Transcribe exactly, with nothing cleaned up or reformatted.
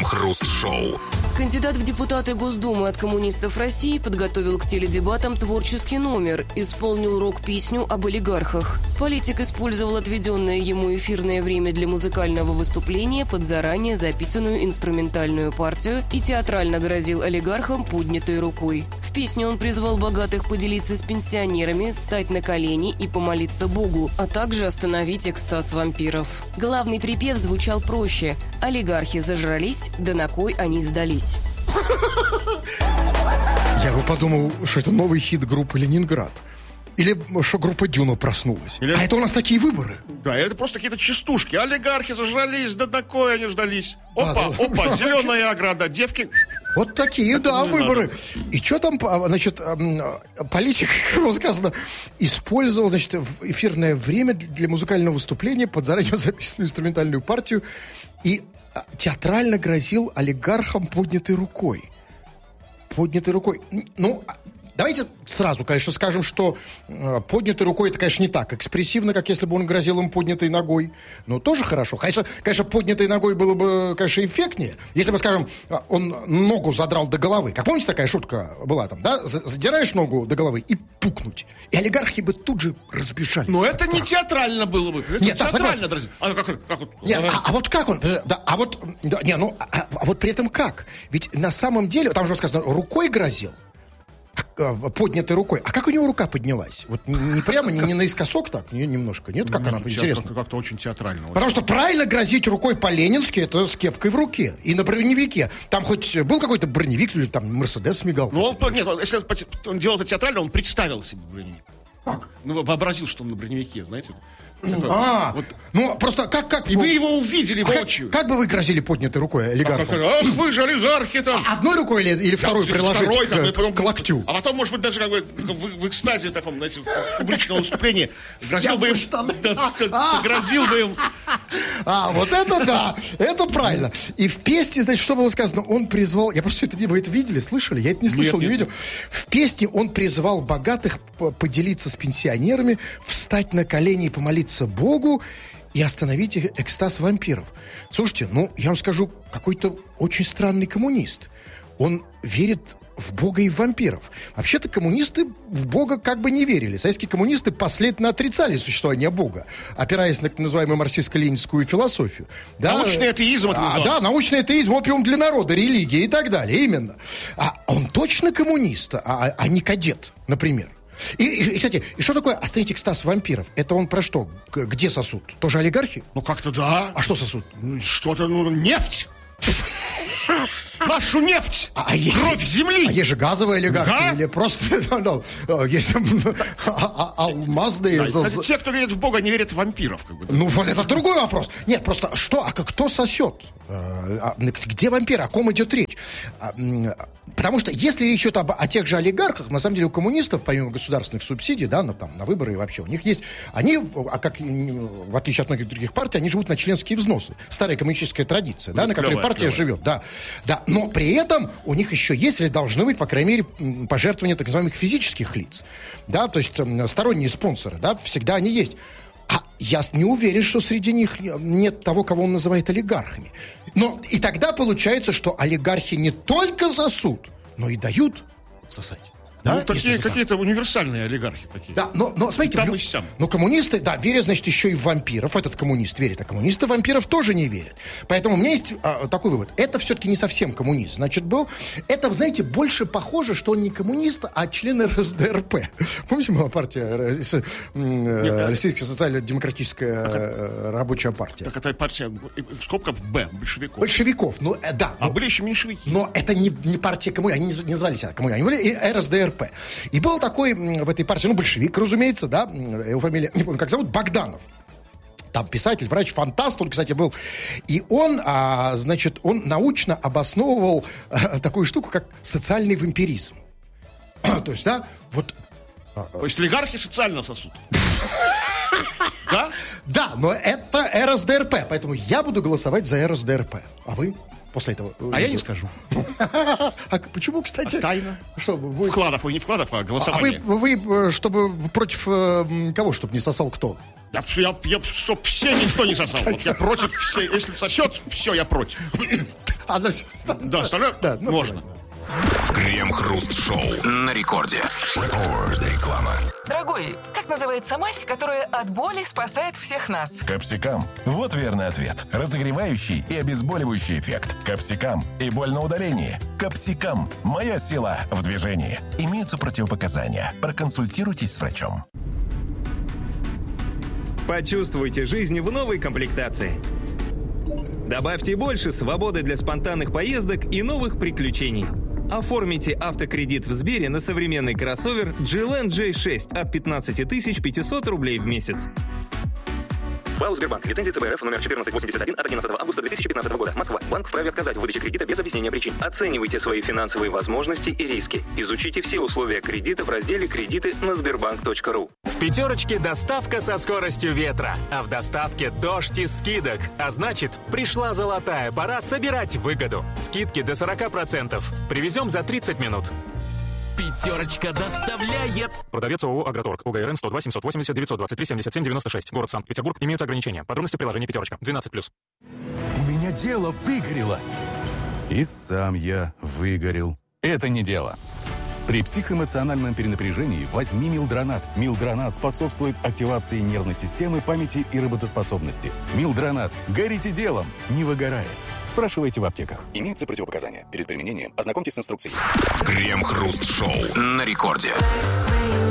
Крем-хруст-шоу. Кандидат в депутаты Госдумы от коммунистов России подготовил к теледебатам творческий номер, исполнил рок-песню об олигархах. Политик использовал отведенное ему эфирное время для музыкального выступления под заранее записанную инструментальную партию и театрально грозил олигархам поднятой рукой. В песне он призвал богатых поделиться с пенсионерами, встать на колени и помолиться Богу, а также остановить экстаз вампиров. Главный припев звучал проще: «Олигархи зажрались, да на кой они сдались». Я бы подумал, что это новый хит группы «Ленинград». Или что группа «Дюна» проснулась. Или... А это у нас такие выборы. Да, это просто какие-то частушки. Олигархи зажрались, да на кой они ждались. Опа, да. опа, зеленая ограда, девки... Вот такие, да, выборы. И что там, значит, политик, как сказано, использовал, значит, эфирное время для музыкального выступления под заранее записанную инструментальную партию и театрально грозил олигархам поднятой рукой. Поднятой рукой. Ну, давайте сразу, конечно, скажем, что э, поднятой рукой это, конечно, не так экспрессивно, как если бы он грозил им поднятой ногой. Но тоже хорошо. Конечно, конечно, поднятой ногой было бы, конечно, эффектнее. Если бы, скажем, он ногу задрал до головы. Как помните, такая шутка была там, да? Задираешь ногу до головы и пукнуть. И олигархи бы тут же разбежались. Но это не театрально было бы. Это Нет, театрально, да, а, как, как, как, Нет, а, а вот как он? Да, а вот, да, не, ну, а, а вот при этом как? Ведь на самом деле, там же сказано, рукой грозил. Поднятой рукой. А как у него рука поднялась? Вот не, не прямо, не, не наискосок так, не, немножко. Нет, как Нет, она, интересно. Как-то, как-то очень театрально. Потому что правильно грозить рукой по-ленински, это с кепкой в руке. И на броневике. Там хоть был какой-то броневик, или там Мерседес мигал. Ну, он, нет, если он делал это театрально, он представил себе броневик. Как? Ну, вообразил, что он на броневике, знаете. А, вот. Ну, просто как... как и ну, вы его увидели а воочию. Как, как бы вы грозили поднятой рукой олигархам? А, ах, вы же олигархи там. Одной рукой или, или второй да, приложить второй, там, к, потом, к локтю? А потом, может быть, даже как бы в, в экстазе таком, знаете, в публичном выступлении грозил бы им... Грозил бы им... А, вот это да, это правильно. И в песне, значит, что было сказано? Он призвал... Я просто это... Вы это видели, слышали? Я это не слышал, нет, не видел. Нет. В песне он призвал богатых поделиться с пенсионерами, встать на колени и помолиться Богу и остановить экстаз вампиров. Слушайте, ну, я вам скажу, какой-то очень странный коммунист. Он верит в Бога и в вампиров. Вообще-то коммунисты в Бога как бы не верили. Советские коммунисты последовательно отрицали существование Бога, опираясь на так называемую марксистско-ленинскую философию. Да, научный атеизм это называется. А, да, научный атеизм, опиум для народа, религия и так далее. Именно. А он точно коммунист, а, а не кадет, например. И, и, и, кстати, и что такое остановить экстаз вампиров? Это он про что? Г- где сосут? Тоже олигархи? Ну, как-то да. А что сосут? Что-то, ну, нефть. Нашу нефть! А, а есть, кровь земли! А есть же газовые олигархи, да? Или просто ну, есть алмазные... Да, за... Те, кто верит в Бога, не верят в вампиров. Как бы, да? Ну, вот это другой вопрос. Нет, просто что, а кто сосет? Где вампиры? О ком идет речь? Потому что если речь идет об, о тех же олигархах, на самом деле у коммунистов, помимо государственных субсидий, да, на, там, на выборы и вообще, у них есть... Они, а как в отличие от многих других партий, они живут на членские взносы. Старая коммунистическая традиция, ну, да, на которой партия клевая. живет. Да, да. Но при этом у них еще есть, или должны быть, по крайней мере, пожертвования так называемых физических лиц. Да, то есть сторонние спонсоры, да, всегда они есть. А я не уверен, что среди них нет того, кого он называет олигархами. Но и тогда получается, что олигархи не только сосут, но и дают сосать. Да? Ну, такие какие-то универсальные олигархи такие. Да, но, но смотрите, там лю... и сям. но коммунисты, да, верят, значит, еще и в вампиров. Этот коммунист верит, а коммунисты в вампиров тоже не верят. Поэтому у меня есть а, такой вывод. Это все-таки не совсем коммунист, значит, был. Это, знаете, больше похоже, что он не коммунист, а член эр эс дэ эр пэ. Помните, была партия, Российская социально-демократическая а, рабочая партия? Так это партия, в скобках Б, большевиков. Большевиков, ну, да. А но, были еще меньшевики. Но это не, не партия коммунистов, они не, не звали себя коммунистами, они были эр эс дэ эр пэ. И был такой в этой партии, ну, большевик, разумеется, да, его фамилия, не помню, как зовут, Богданов. Там писатель, врач, фантаст, он, кстати, был. И он, а, значит, он научно обосновывал а, такую штуку, как социальный вампиризм. То есть, да, вот... То есть олигархи социально сосут. Да? Да, но это эр эс дэ эр пэ, поэтому я буду голосовать за эр эс дэ эр пэ. А вы? После этого... А я не скажу. А почему, кстати? А тайна. Что, вы... Вкладов, и не вкладов, а голосование. А вы, вы чтобы против э, кого, чтобы не сосал кто? Я, я, я, чтоб все никто не сосал. Вот я против, все, если сосет, все, я против. А на все остальное? Да, остальное Да, ну, можно. Крем-хруст-шоу на рекорде. Реклама. Дорогой, как называется мазь, которая от боли спасает всех нас? Капсикам. Вот верный ответ. Разогревающий и обезболивающий эффект. Капсикам. И боль на удалении. Капсикам. Моя сила в движении. Имеются противопоказания. Проконсультируйтесь с врачом. Почувствуйте жизнь в новой комплектации. Добавьте больше свободы для спонтанных поездок и новых приключений. Оформите автокредит в Сбере на современный кроссовер джи эл эн джей шесть от пятнадцать тысяч пятьсот рублей в месяц. ПАО «Сбербанк». Лицензия цэ бэ эр эф номер четырнадцать восемьдесят один от одиннадцатого августа две тысячи пятнадцатого года. Москва. Банк вправе отказать в выдаче кредита без объяснения причин. Оценивайте свои финансовые возможности и риски. Изучите все условия кредита в разделе «Кредиты» на сбербанк точка ру. В пятерочке доставка со скоростью ветра, а в доставке дождь из скидок. А значит, пришла золотая пора собирать выгоду. Скидки до сорок процентов. Привезем за тридцать минут. Пятерочка доставляет. Продавец ООО «Агроторг». ОГРН сто два семьсот восемьдесят девятьсот двадцать три семьдесят семь девяносто шесть. Город Санкт-Петербург. Имеются ограничения. Подробности в приложении «Пятерочка». двенадцать плюс. У меня дело выгорело. И сам я выгорел. Это не дело. При психоэмоциональном перенапряжении возьми Милдронат. Милдронат способствует активации нервной системы, памяти и работоспособности. Милдронат. Горите делом, не выгорая. Спрашивайте в аптеках. Имеются противопоказания. Перед применением ознакомьтесь с инструкцией. Крем-хруст-шоу на рекорде.